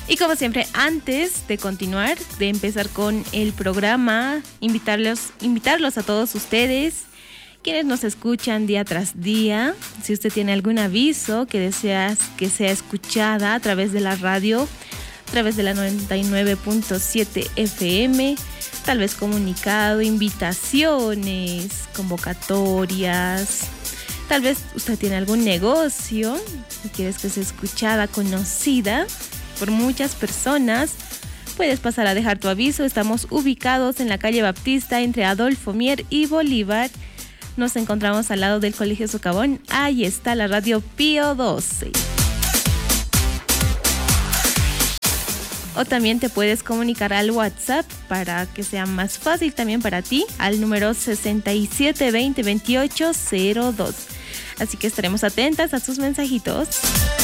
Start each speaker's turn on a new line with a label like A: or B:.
A: Y como siempre, antes de continuar, de empezar con el programa, invitarlos a todos ustedes, quienes nos escuchan día tras día. Si usted tiene algún aviso que deseas que sea escuchada a través de la radio, a través de la 99.7 FM, tal vez comunicado, invitaciones, convocatorias. Tal vez usted tiene algún negocio y quieres que sea escuchada, conocida por muchas personas, puedes pasar a dejar tu aviso. Estamos ubicados en la calle Baptista entre Adolfo Mier y Bolívar. Nos encontramos al lado del Colegio Socavón. Ahí está la radio Pío 12. O también te puedes comunicar al WhatsApp para que sea más fácil también para ti, al número 67202802. Así que estaremos atentas a sus mensajitos.